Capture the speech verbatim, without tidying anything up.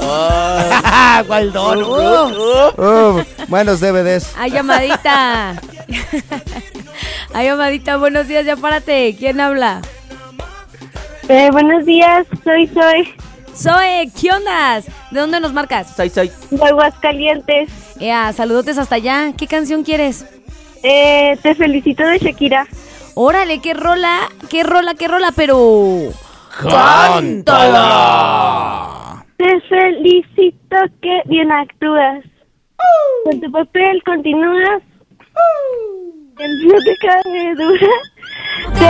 ¿Cuál don? Uh, uh, buenos D V Ds. Hay llamadita. Hay llamadita. Buenos días, ya párate. ¿Quién habla? Eh, buenos días, soy Soy. Zoe, ¿qué ondas? ¿De dónde nos marcas? Soy, soy. De Aguascalientes. Ea, saludotes hasta allá. ¿Qué canción quieres? Eh, te felicito de Shakira. Órale, qué rola, qué rola, qué rola, pero... ¡Cántala! Te felicito que bien actúas. Uh. Con tu papel continúas. Uh. No te cabe duda.